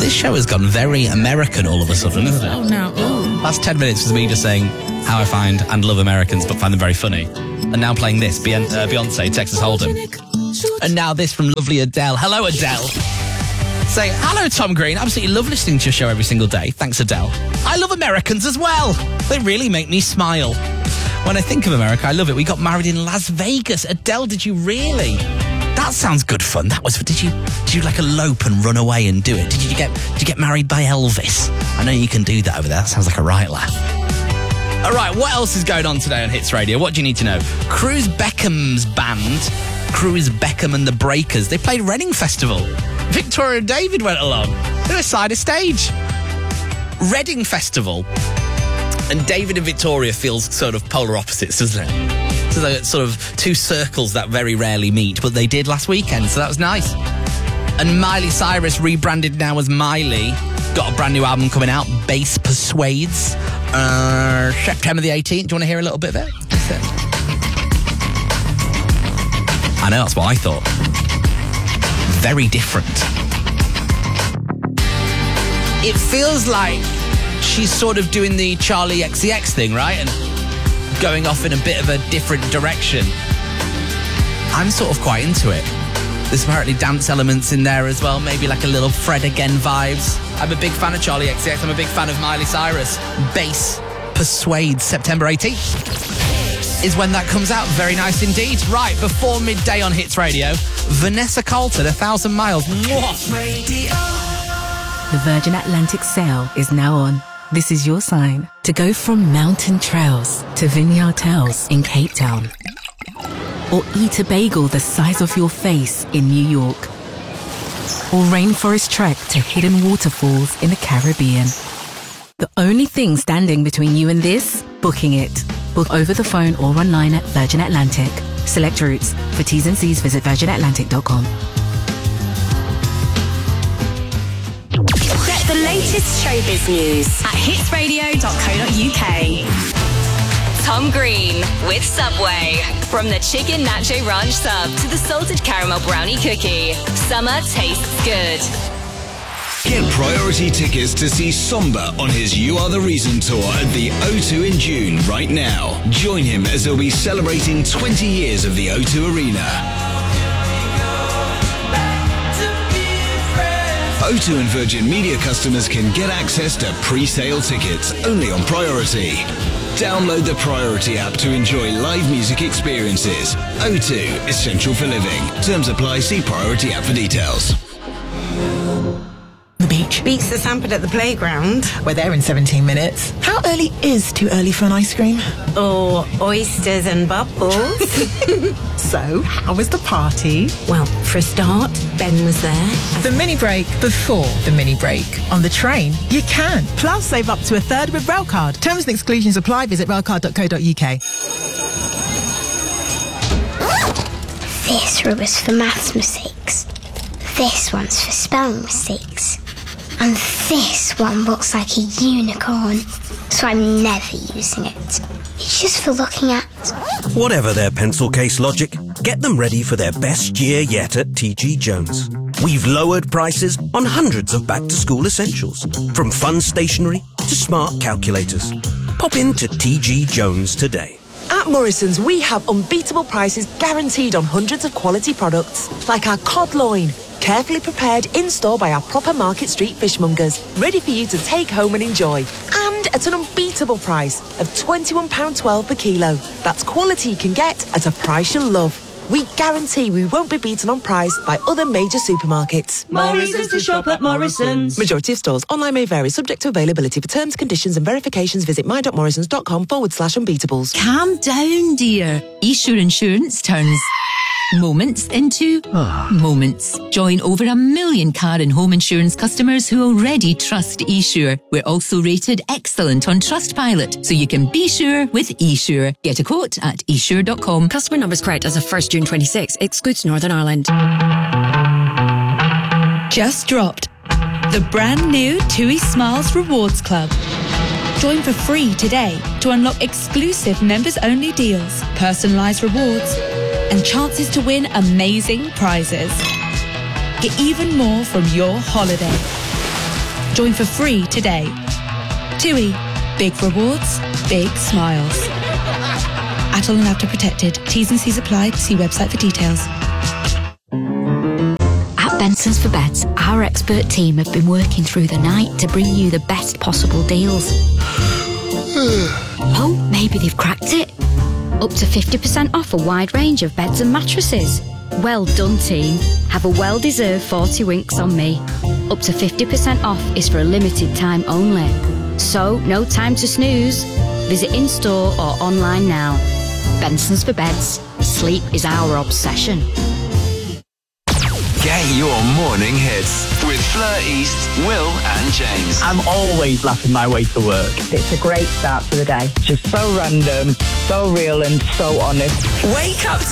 This show has gone very American all of a sudden, isn't it? Oh, no. Ooh. Last 10 minutes was me just saying how I find and love Americans but find them very funny. And now playing this, Beyonce, Texas Hold'em. And now this from lovely Adele. Hello, Adele. Saying, hello, Tom Green. Absolutely love listening to your show every single day. Thanks, Adele. I love Americans as well. They really make me smile. When I think of America, I love it. We got married in Las Vegas. Adele, did you really? That sounds good fun. That was. Did you like elope and run away and do it? Did you get married by Elvis? I know you can do that over there. That sounds like a right laugh. All right, what else is going on today on Hits Radio? What do you need to know? Cruz Beckham's band, Cruz Beckham and the Breakers, they played Reading Festival. Victoria and David went along. They're aside of stage. Reading Festival. And David and Victoria feels sort of polar opposites, doesn't it? So they're sort of two circles that very rarely meet, but they did last weekend, so that was nice. And Miley Cyrus, rebranded now as Miley, got a brand new album coming out, Bass Persuades, September the 18th. Do you want to hear a little bit of it? I know, that's what I thought. Very different. It feels like she's sort of doing the Charlie XCX thing, right? And going off in a bit of a different direction. I'm sort of quite into it. There's apparently dance elements in there as well, maybe like a little Fred again vibes. I'm a big fan of Charlie XCX. I'm a big fan of Miley Cyrus. Bass Persuades, September 18th is when that comes out. Very nice indeed. Right, before midday on Hits Radio, Vanessa Carlton, 1,000 Miles. The Virgin Atlantic sale is now on. This is your sign to go from mountain trails to vineyard tales in Cape Town. Or eat a bagel the size of your face in New York. Or rainforest trek to hidden waterfalls in the Caribbean. The only thing standing between you and this? Booking it. Book over the phone or online at Virgin Atlantic. Select routes. For T's and C's, visit virginatlantic.com. Get the latest showbiz news at hitsradio.co.uk. Tom Green with Subway. From the Chicken Nacho Ranch sub to the salted caramel brownie cookie, summer tastes good. Get priority tickets to see Somba on his You Are The Reason tour at the O2 in June right now. Join him as he'll be celebrating 20 years of the O2 Arena. O2 and Virgin Media customers can get access to pre-sale tickets only on Priority. Download the Priority app to enjoy live music experiences. O2, essential for living. Terms apply. See Priority app for details. The beach. Beats the Sanford at the playground. We're there in 17 minutes. How early is too early for an ice cream? Or oysters and bubbles. So, how was the party? Well, for a start, Ben was there. The mini break before the mini break. On the train, you can. Plus, save up to a third with Railcard. Terms and exclusions apply. Visit railcard.co.uk. This rubber's for maths mistakes. This one's for spelling mistakes. And this one looks like a unicorn, so I'm never using it. It's just for looking at. Whatever their pencil case logic, get them ready for their best year yet at TG Jones. We've lowered prices on hundreds of back-to-school essentials, from fun stationery to smart calculators. Pop into TG Jones today. At Morrison's, we have unbeatable prices guaranteed on hundreds of quality products, like our cod loin, carefully prepared in-store by our proper Market Street fishmongers, ready for you to take home and enjoy. And at an unbeatable price of £21.12 per kilo. That's quality you can get at a price you'll love. We guarantee we won't be beaten on price by other major supermarkets. Morrison's to shop at Morrison's. Majority of stores. Online may vary, subject to availability. For terms, conditions and verifications, visit my.morrisons.com/unbeatables. Calm down, dear. eSure Insurance turns moments into moments. Join over 1 million car and home insurance customers who already trust eSure. We're also rated excellent on Trustpilot, so you can be sure with eSure. Get a quote at esure.com. Customer numbers correct as of 1st June 26. Excludes Northern Ireland. Just dropped. The brand new TUI Smiles Rewards Club. Join for free today to unlock exclusive members-only deals, personalised rewards, and chances to win amazing prizes. Get even more from your holiday. Join for free today. TUI. Big rewards, big smiles. Adult and after protected. T's and C's apply. See website for details. At Benson's for Beds, our expert team have been working through the night to bring you the best possible deals. Oh, maybe they've cracked it. Up to 50% off a wide range of beds and mattresses. Well done, team. Have a well-deserved 40 winks on me. Up to 50% off is for a limited time only. So, no time to snooze. Visit in-store or online now. Benson's for Beds. Sleep is our obsession. Get your morning hits with Fleur East, Will and James. I'm always laughing my way to work. It's a great start to the day. Just so random, so real and so honest. Wake up